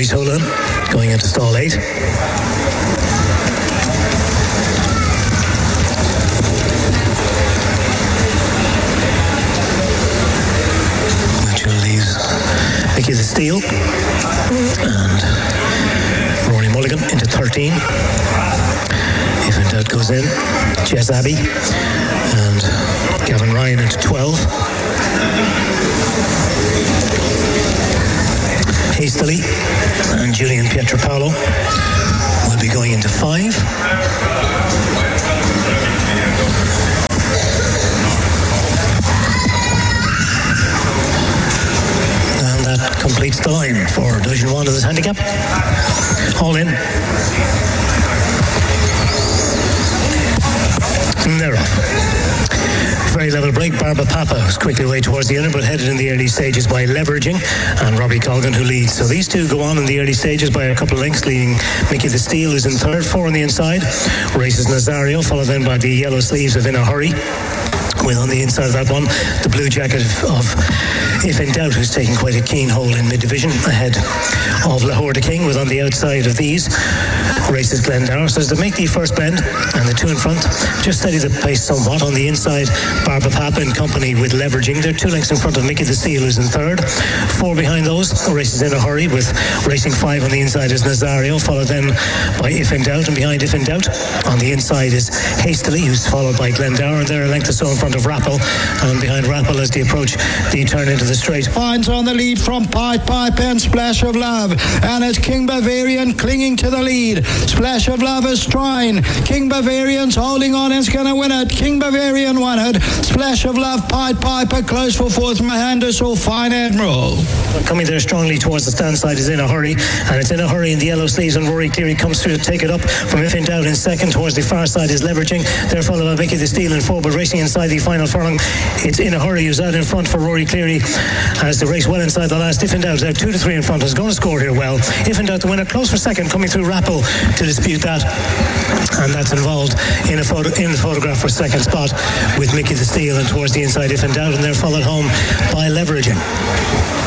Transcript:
Tolan going into stall 8. Which will leave Mickey the Steel and Rory Mulligan into 13. If in doubt goes in, Jess Abbey and Gavin Ryan into 12. Hastily and Julian Pietropalo will be going into 5. And that completes the line for Division 1 of this handicap. All in. And they're off. Very level break. Barba Papa is quickly away towards the inner, but headed in the early stages by Leveraging, and Robbie Colgan who leads. So these two go on in the early stages by a couple of lengths, leading Mickey the Steel, who's in third. 4 on the inside. Races Nazario, followed then by the yellow sleeves of In a Hurry. With on the inside of that one, the blue jacket of If in Doubt, who's taking quite a keen hold in mid-division, ahead of Lahore the King. With on the outside of these races Glendower. So as they make the first bend, and the two in front just steady the pace somewhat. On the inside, Barba Papa in company with Leveraging. They're 2 lengths in front of Mickey the Steel, who's in third. 4 behind those races In a Hurry, with racing 5 on the inside is Nazario, followed then by If in Doubt, and behind If in Doubt on the inside is Hastily, who's followed by Glendower, and they're a length or so in front of Rappel, and behind Rappel as they approach the turn into the straight. Finds on the lead from Pied Pipe and Splash of Love, and it's King Bavarian clinging to the lead. Splash of Love is trying. King Bavarian's holding on and is going to win it. King Bavarian won it. Splash of Love, Pied Piper close for fourth. Mahandis or Fine Admiral. Coming there strongly towards the stand side is In a Hurry, and it's In a Hurry in the yellow sleeves, and Rory Cleary comes through to take it up from If in Doubt in second. Towards the far side is Leveraging. They're followed by Mickey the Steel in 4, but racing inside the final furlong, it's In a Hurry who's out in front for Rory Cleary as the race well inside the last. If in Doubt, they're 2 to 3 in front, is going to score here well. If in Doubt, the winner close for second, coming through Rappel to dispute that, and that's involved in the photograph for second spot with Mickey the Steel, and towards the inside If in Doubt, and they're followed home by Leveraging.